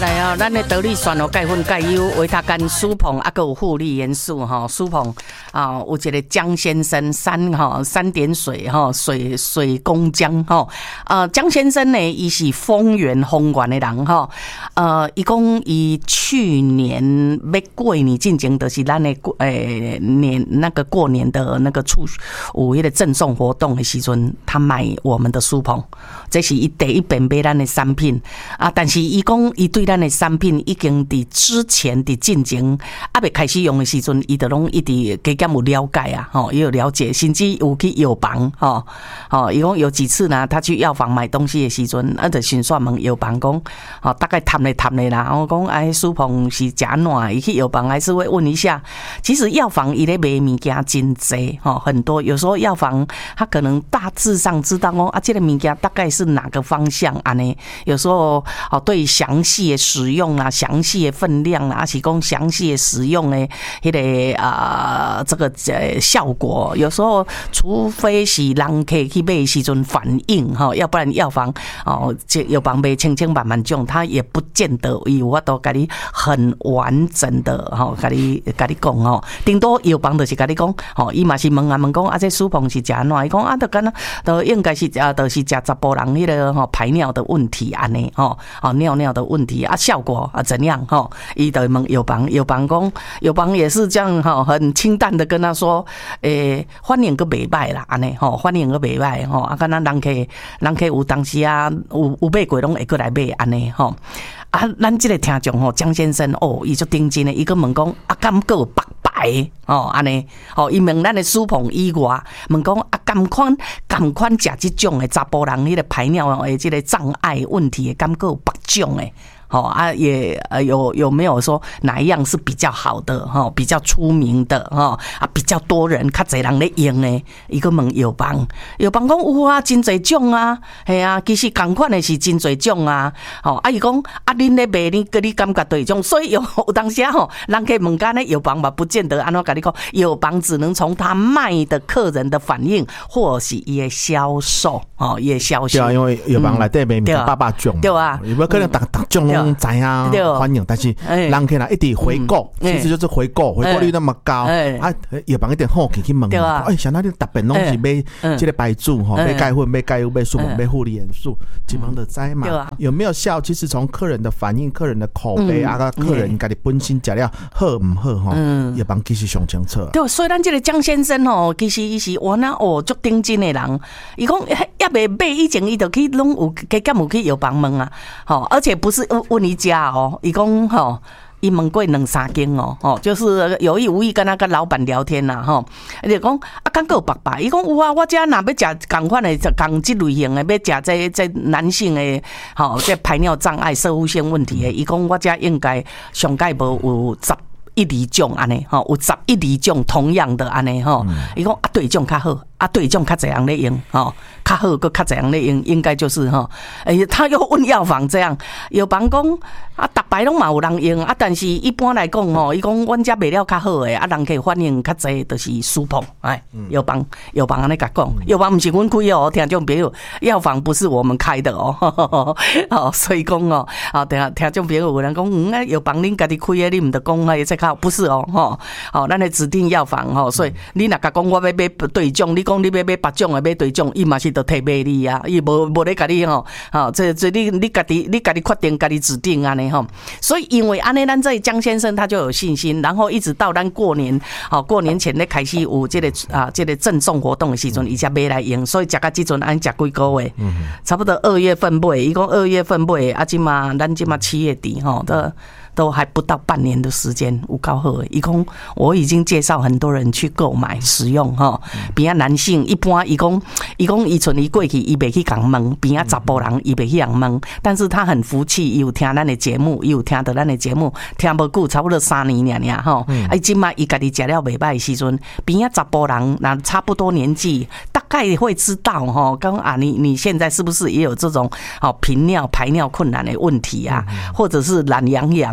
来哦，咱的得力酸哦，钙粉钙优维他甘舒膨，还有护理元素哈，舒膨啊，有一个江先生三点水哈，水公江哈，江先生呢，伊是丰原的人哈，伊讲伊去年要过年进前，就是咱的年那个过年的那个有迄个赠送活动的时阵，他买我们的舒膨，这是伊第一遍买咱的产品啊，但是伊讲伊对咱的产品已经伫之前伫进前还未开始用的时阵，伊就拢一直加减有了解啊，也有了解，甚至有去药房伊讲有几次呢，他去药房买东西的时阵，就先煞问药房讲，大概谈咧啦，我讲哎，舒膨是食暖，伊去药房还是会问一下。其实药房伊咧卖物件真济很多，有时候药房他可能大致上知道哦，这个物件大概是哪个方向安尼，有时候对详细的使用啊、详细的分量啊，还是讲详细的使用的迄个这个效果，有时候除非是人客去买的时阵反应要不然药房药房卖千千万万种，他也不见得有法度甲你很完整的甲你讲顶多药房就是甲你讲伊嘛是问讲这舒膨是食哪？伊讲就敢都应该是就是食查甫人迄个排尿的问题安尼尿的问题啊，效果怎样伊就问药房讲，药房也是这样很清淡的跟他说，反应个袂歹啦安尼反应个袂歹啊，敢若人客有当时啊有买过拢会过来买安尼啊，咱这个听众江先生伊就定真的，伊个问讲敢还有白白安尼伊问咱的舒膨以外，问讲甘款食这种的查甫人迄个排尿的这个障碍问题，敢还有别种的？也有没有说哪一样是比较好的比较出名的比较多人较侪人咧用的？伊个问药房讲有啊，真侪种啊，系啊，其实同款的是真侪种啊，伊讲恁咧卖你感觉对种，所以有当时人可以问干咧药房嘛，不见得安怎甲你讲，药房只能从他卖的客人的反应，或是伊的销售伊的销售。对啊， 因为药房内底卖800种，对啊，有没有可能逐种拢知啊欢迎，但是人客一直回购，其实就是回购率那么高啊，药房一点好奇去问，像那里特别拢是买这个白术买钙粉、买钙优、买舒膨、买护理元素，基本上就知嘛。有没有效？其实从客人的反应、客人的口碑客人家己本身食了好唔好药房其实上清楚。 对，所以咱这个江先生其实伊是哇那足顶真的人，伊讲也未买以前，伊就去拢有加减有去药房问啊，而且不是问一家伊讲伊问过2-3间就是有意无意跟那个老板聊天啦伊就讲敢还有白白？伊讲有啊，我遮若要食同款的同这类型的，要食这男性的这排尿障碍、射护腺问题的，伊讲我遮应该上盖无有11-2种安尼有11-2种同样的安尼伊讲对种较好。对种较侪人咧用较好个较侪人咧用，应该就是他又问药房这样，药房讲逐摆拢嘛有人用但是一般来讲伊讲阮遮卖了较好诶人可以反应较侪，就是舒膨药房安尼甲讲，药房毋是阮开听众朋友，药房不是我们开的所以讲听众朋友有人讲药房恁家己开诶，你毋得讲这较不是咱的指定药房所以你若甲讲我要买对种，你讲你要买8种买对种，伊嘛是得替卖你啊，伊无咧甲你这你家己决定家己指定安尼所以因为安尼，咱这江先生他就有信心，然后一直到咱过年前咧开始有这个赠送活动的时阵，伊才买来用，所以食到即阵安食几个月，差不多2月份买，伊讲2月份买即嘛咱即嘛7月底都还不到半年的时间，有够好的。伊讲我已经介绍很多人去购买使用边仔男性一般伊讲伊存伊过去伊袂去共问，边仔查甫人伊袂去共问，但是他很服气，伊有听咱的节目，伊有听到咱的节目，听无久，差不多3年尔即马伊家己食了袂歹的时阵，边仔查甫人那差不多年纪，大概会知道讲你现在是不是也有这种频尿排尿困难的问题啊，或者是懒洋洋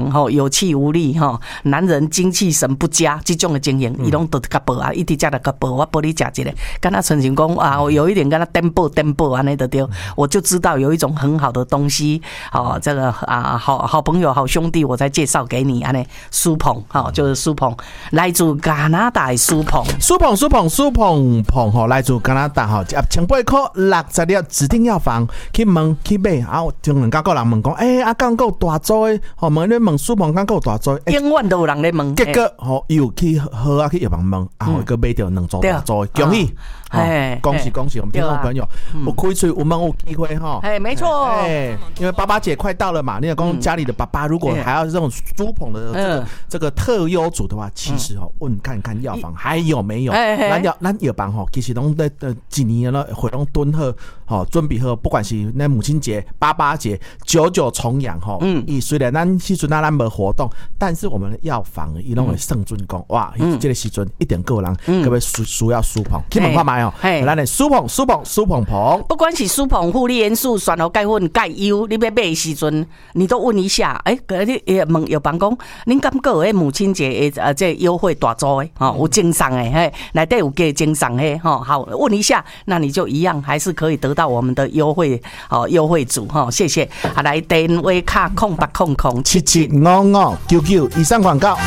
人吼有气无力吼，男人精气神不佳这种的情形，伊拢都甲报啊，一直食了甲报，我帮你食一个，跟他陈情讲啊，有一点跟他颠簸安尼的对，我就知道有一种很好的东西，哦，这个啊好朋友好兄弟，我再介绍给你安尼，苏鹏，好，就是苏鹏，来自加拿大的苏鹏吼，来自加拿大吼，1800块60粒指定药房去问去买，啊，中人甲个人问讲，敢有大组的，吼，问你问苏鹏敢有大组，永远都有人咧问，结果吼又去好啊去药房问，啊，又买到2组大组的，恭喜！恭喜我们听众朋友，我开嘴有问有机会哈，没错，因为爸爸节快到了嘛，你要讲家里的爸爸如果还要这种苏鹏的这个特优组的话，其实问看看药房还有没有，咱药房其实拢在几年了会拢蹲好，准备好，不管是那母亲节、爸爸节、99重阳虽然咱时阵咱没活动，但是我们的药房伊拢会圣尊讲，哇，这个时阵一定够人，各位需要苏鹏，去问看买哦，咱的苏鹏，不管是苏鹏护理元素、酸喉钙粉、钙优，你要买的时阵，你都问一下，你问药房讲，恁敢有迄母亲节的这优惠大组的，有精送的，内底有加精送的，好问一下，那你就一样还是可以得到我们的优惠组，谢谢，来电话卡0800775599以上广告。